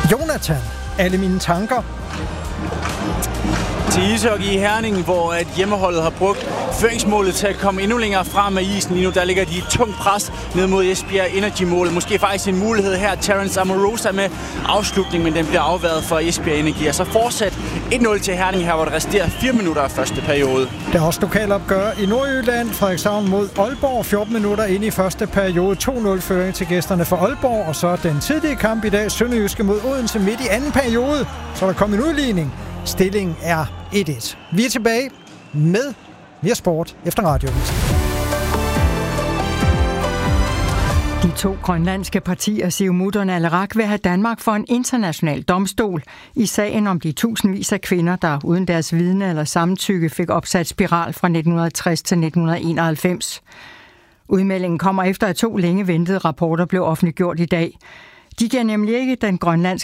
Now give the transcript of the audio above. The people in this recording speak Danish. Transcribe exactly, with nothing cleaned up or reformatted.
Jonathan, alle mine tanker. Til ishockey i Herning, hvor at hjemmeholdet har brugt føringsmålet til at komme endnu længere frem af isen. Lige nu der ligger de et tungt pres ned mod Esbjerg Energy-målet. Måske faktisk en mulighed her. Terence Amorosa med afslutning, men den bliver afværet for Esbjerg Energy. Og så fortsat et nul til Herning her, hvor der resterer fire minutter af første periode. Der er også lokalopgør i Nordjylland. Frederikshavn mod Aalborg. fjorten minutter ind i første periode. to nul føring til gæsterne for Aalborg. Og så den tidlige kamp i dag. Sønderjyske mod Odense midt i anden periode. Så er der kommet en udligning. Stillingen er et et. Vi er tilbage med mere sport efter radioavisen. De to grønlandske partier, Siumut og Naleraq, vil have Danmark for en international domstol i sagen om de tusindvis af kvinder, der uden deres vidne eller samtykke fik opsat spiral fra nitten tres til nitten enoghalvfems. Udmeldingen kommer efter, at to længe ventede rapporter blev offentliggjort i dag. De giver nemlig ikke den grønlandske